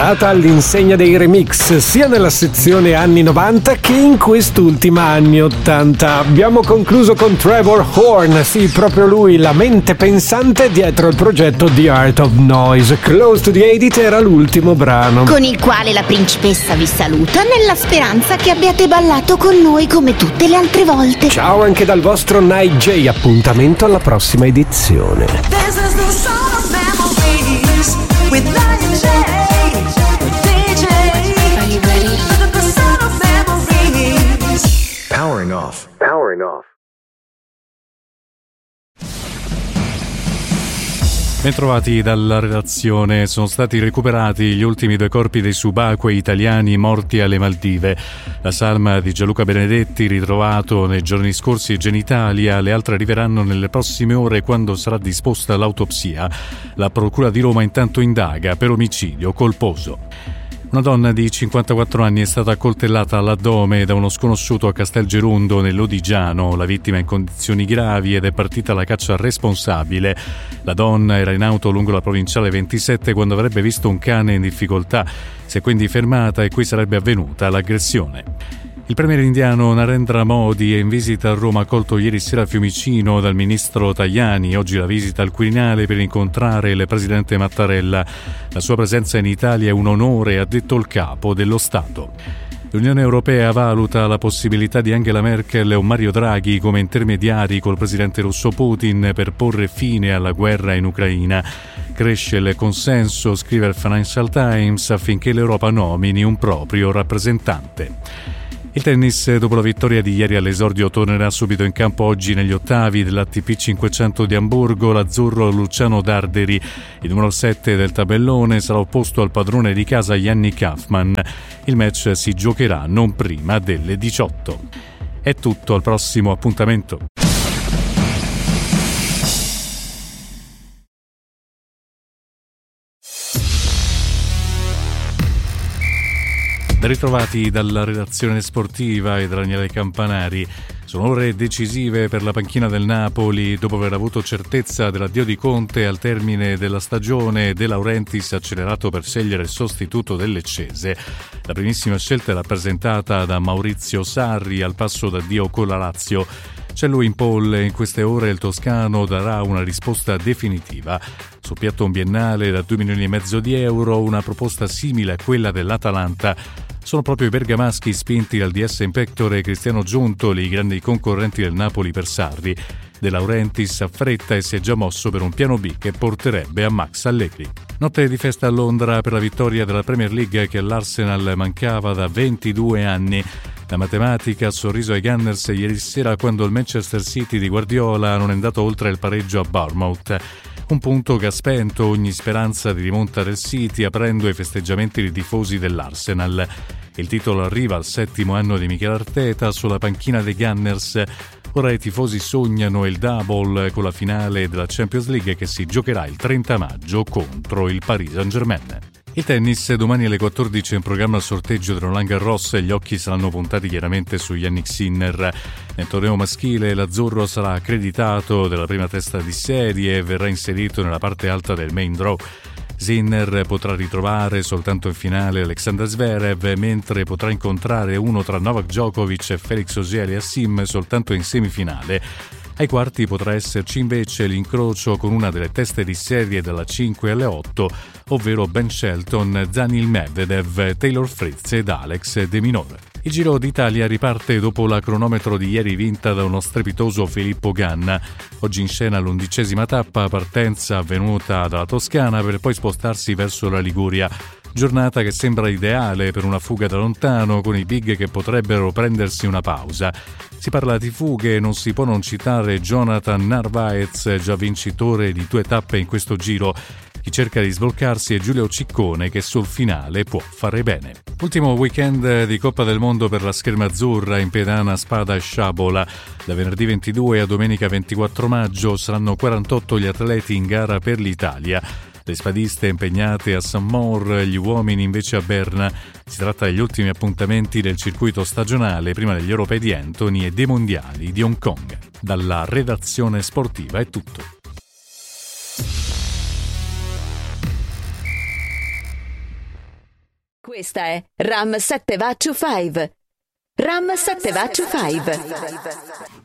puntata all'insegna dei remix, sia nella sezione anni 90 che in quest'ultima anni 80. Abbiamo concluso con Trevor Horn, sì, proprio lui, la mente pensante dietro il progetto The Art of Noise. Close to the Edit era l'ultimo brano, con il quale la principessa vi saluta nella speranza che abbiate ballato con noi come tutte le altre volte. Ciao anche dal vostro Night J, appuntamento alla prossima edizione. With Night J, DJ. Are you ready? The sound of memories. Powering off. Powering off. Bentrovati dalla redazione. Sono stati recuperati gli ultimi 2 corpi dei subacquei italiani morti alle Maldive. La salma di Gianluca Benedetti, ritrovato nei giorni scorsi, è già in Italia. Le altre arriveranno nelle prossime ore quando sarà disposta l'autopsia. La Procura di Roma intanto indaga per omicidio colposo. Una donna di 54 anni è stata accoltellata all'addome da uno sconosciuto a Castelgerundo, nell'Odigiano. La vittima è in condizioni gravi ed è partita alla caccia al responsabile. La donna era in auto lungo la provinciale 27 quando avrebbe visto un cane in difficoltà. Si è quindi fermata e qui sarebbe avvenuta l'aggressione. Il premier indiano Narendra Modi è in visita a Roma, accolto ieri sera a Fiumicino dal ministro Tajani. Oggi la visita al Quirinale per incontrare il presidente Mattarella. La sua presenza in Italia è un onore, ha detto il capo dello Stato. L'Unione Europea valuta la possibilità di Angela Merkel e Mario Draghi come intermediari col presidente russo Putin per porre fine alla guerra in Ucraina. Cresce il consenso, scrive il Financial Times, affinché l'Europa nomini un proprio rappresentante. Il tennis, dopo la vittoria di ieri all'esordio, tornerà subito in campo oggi negli ottavi dell'ATP 500 di Amburgo. L'azzurro Luciano Darderi, il numero 7 del tabellone, sarà opposto al padrone di casa Yannick Hoffman. Il match si giocherà non prima delle 18. È tutto, al prossimo appuntamento. Ben ritrovati dalla redazione sportiva e da Daniele Campanari. Sono ore decisive per la panchina del Napoli. Dopo aver avuto certezza dell'addio di Conte al termine della stagione, De Laurentiis ha accelerato per scegliere il sostituto del Leccese. La primissima scelta è rappresentata da Maurizio Sarri, al passo d'addio con la Lazio. C'è lui in pole e in queste ore il toscano darà una risposta definitiva. Sul piatto un biennale da 2,5 milioni di euro, una proposta simile a quella dell'Atalanta. Sono proprio i bergamaschi, spinti dal DS Impectore Cristiano Giuntoli, i grandi concorrenti del Napoli per Sarri. De Laurentiis affretta e si è già mosso per un piano B che porterebbe a Max Allegri. Notte di festa a Londra per la vittoria della Premier League che all'Arsenal mancava da 22 anni. La matematica ha sorriso ai Gunners ieri sera quando il Manchester City di Guardiola non è andato oltre il pareggio a Bournemouth. Un punto che ha spento ogni speranza di rimonta del City, aprendo ai festeggiamenti dei tifosi dell'Arsenal. Il titolo arriva al 7° anno di Mikel Arteta sulla panchina dei Gunners. Ora i tifosi sognano il double con la finale della Champions League che si giocherà il 30 maggio contro il Paris Saint-Germain. Il tennis, domani alle 14 è in programma il sorteggio del Roland Garros e gli occhi saranno puntati chiaramente su Jannik Sinner. Nel torneo maschile l'azzurro sarà accreditato della prima testa di serie e verrà inserito nella parte alta del main draw. Sinner potrà ritrovare soltanto in finale Alexander Zverev, mentre potrà incontrare uno tra Novak Djokovic e Felix Auger-Aliassime soltanto in semifinale. Ai quarti potrà esserci invece l'incrocio con una delle teste di serie dalla 5 alle 8, ovvero Ben Shelton, Daniil Medvedev, Taylor Fritz ed Alex De Minaur. Il Giro d'Italia riparte dopo la cronometro di ieri vinta da uno strepitoso Filippo Ganna. Oggi in scena l'11ª tappa, partenza avvenuta dalla Toscana per poi spostarsi verso la Liguria. Giornata che sembra ideale per una fuga da lontano, con i big che potrebbero prendersi una pausa. Si parla di fughe e non si può non citare Jonathan Narvaez, già vincitore di 2 tappe in questo giro. Chi cerca di sbloccarsi è Giulio Ciccone, che sul finale può fare bene. Ultimo weekend di Coppa del Mondo per la scherma azzurra in pedana Spada e Sciabola. Da venerdì 22 a domenica 24 maggio saranno 48 gli atleti in gara per l'Italia. Le spadiste impegnate a St. Maur, gli uomini invece a Berna. Si tratta degli ultimi appuntamenti del circuito stagionale prima degli europei di Anthony e dei mondiali di Hong Kong. Dalla redazione sportiva è tutto. Questa è Ram 7 Vaccio 5. Ram 7 Vaccio 5.